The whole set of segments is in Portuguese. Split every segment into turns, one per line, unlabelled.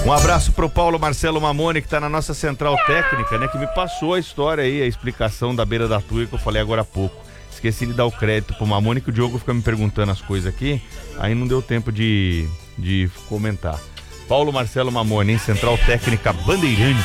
Um abraço pro Paulo Marcelo Mamone, que tá na nossa central técnica, né? Que me passou a história aí, a explicação da beira da Tuia que eu falei agora há pouco. Esqueci de dar o crédito pro Mamone, que o Diogo fica me perguntando as coisas aqui, aí não deu tempo de comentar. Paulo Marcelo Mamone, em central técnica Bandeirante.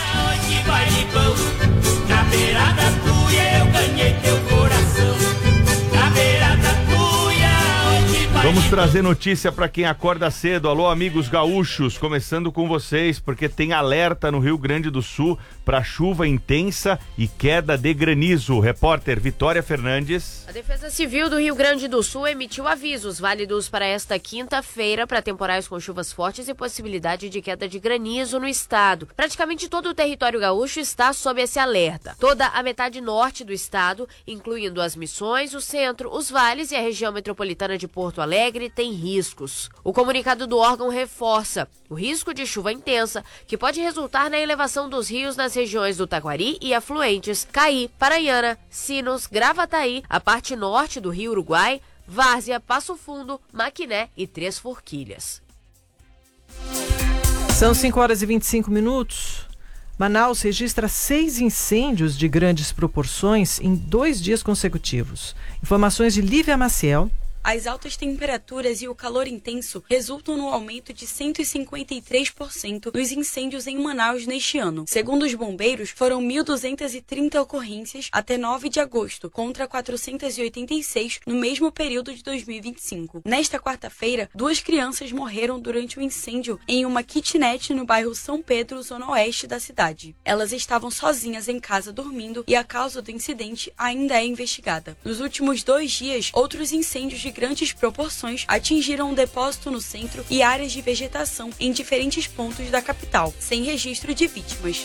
Na beira da Tuia eu ganhei teu coração. Na beira da Tuia hoje vai.
Vamos trazer notícia para quem acorda cedo. Alô, amigos gaúchos, começando com vocês, porque tem alerta no Rio Grande do Sul para chuva intensa e queda de granizo. Repórter Vitória Fernandes.
A Defesa Civil do Rio Grande do Sul emitiu avisos válidos para esta quinta-feira para temporais com chuvas fortes e possibilidade de queda de granizo no estado. Praticamente todo o território gaúcho está sob esse alerta. Toda a metade norte do estado, incluindo as Missões, o centro, os vales e a região metropolitana de Porto Alegre, tem riscos. O comunicado do órgão reforça o risco de chuva intensa, que pode resultar na elevação dos rios nas regiões do Taquari e afluentes, Caí, Paranhana, Sinos, Gravataí, a parte norte do Rio Uruguai, Várzea, Passo Fundo, Maquiné e Três Forquilhas.
São 5h25. Manaus registra 6 incêndios de grandes proporções em 2 dias consecutivos. Informações de Lívia Maciel.
As altas temperaturas e o calor intenso resultam no aumento de 153% nos incêndios em Manaus neste ano. Segundo os bombeiros, foram 1.230 ocorrências até 9 de agosto, contra 486 no mesmo período de 2025. Nesta quarta-feira, 2 crianças morreram durante um incêndio em uma kitnet no bairro São Pedro, zona oeste da cidade. Elas estavam sozinhas em casa dormindo e a causa do incidente ainda é investigada. Nos últimos 2 dias, outros incêndios de grandes proporções atingiram um depósito no centro e áreas de vegetação em diferentes pontos da capital, sem registro de vítimas.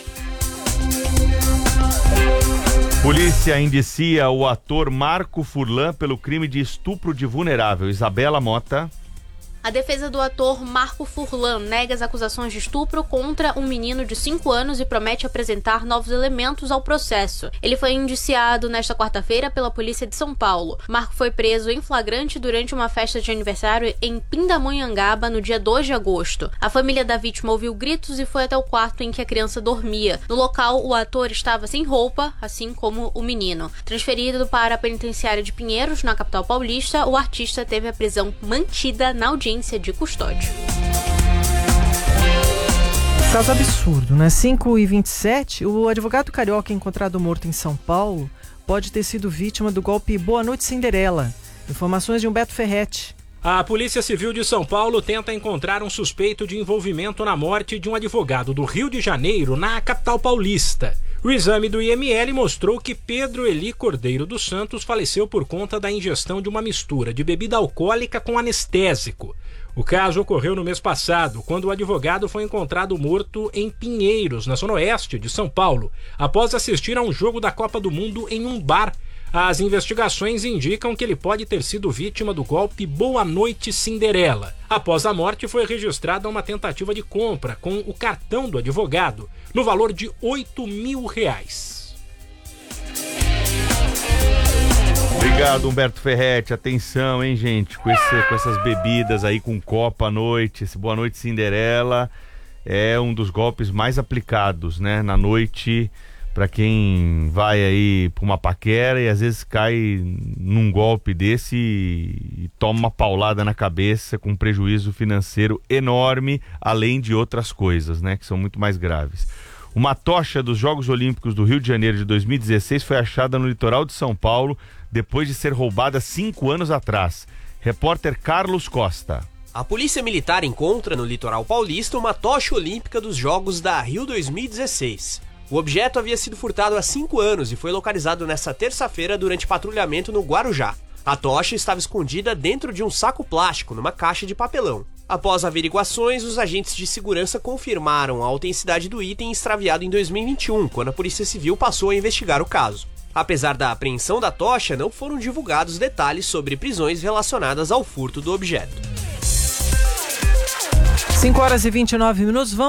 Polícia indicia o ator Marco Furlan pelo crime de estupro de vulnerável. Isabela Mota.
A defesa do ator Marco Furlan nega as acusações de estupro contra um menino de 5 anos e promete apresentar novos elementos ao processo. Ele foi indiciado nesta quarta-feira pela polícia de São Paulo. Marco foi preso em flagrante durante uma festa de aniversário em Pindamonhangaba no dia 2 de agosto. A família da vítima ouviu gritos e foi até o quarto em que a criança dormia. No local, o ator estava sem roupa, assim como o menino. Transferido para a penitenciária de Pinheiros, na capital paulista, o artista teve a prisão mantida na audiência de custódia.
Caso absurdo, né? 5h27, o advogado carioca encontrado morto em São Paulo pode ter sido vítima do golpe Boa Noite Cinderela. Informações de Humberto Ferretti.
A Polícia Civil de São Paulo tenta encontrar um suspeito de envolvimento na morte de um advogado do Rio de Janeiro, na capital paulista. O exame do IML mostrou que Pedro Eli Cordeiro dos Santos faleceu por conta da ingestão de uma mistura de bebida alcoólica com anestésico. O caso ocorreu no mês passado, quando o advogado foi encontrado morto em Pinheiros, na zona oeste de São Paulo, após assistir a um jogo da Copa do Mundo em um bar. As investigações indicam que ele pode ter sido vítima do golpe Boa Noite Cinderela. Após a morte, foi registrada uma tentativa de compra com o cartão do advogado, no valor de R$8.000.
Obrigado, Humberto Ferretti. Atenção, hein, gente, com essas bebidas aí, com copo à noite, esse Boa Noite Cinderela é um dos golpes mais aplicados, né, na noite, para quem vai aí pra uma paquera e às vezes cai num golpe desse e toma uma paulada na cabeça com um prejuízo financeiro enorme, além de outras coisas, né, que são muito mais graves. Uma tocha dos Jogos Olímpicos do Rio de Janeiro de 2016 foi achada no litoral de São Paulo depois de ser roubada 5 anos atrás. Repórter Carlos Costa.
A Polícia Militar encontra no litoral paulista uma tocha olímpica dos Jogos da Rio 2016. O objeto havia sido furtado há 5 anos e foi localizado nesta terça-feira durante patrulhamento no Guarujá. A tocha estava escondida dentro de um saco plástico numa caixa de papelão. Após averiguações, os agentes de segurança confirmaram a autenticidade do item extraviado em 2021, quando a Polícia Civil passou a investigar o caso. Apesar da apreensão da tocha, não foram divulgados detalhes sobre prisões relacionadas ao furto do objeto.
5h29. Vamos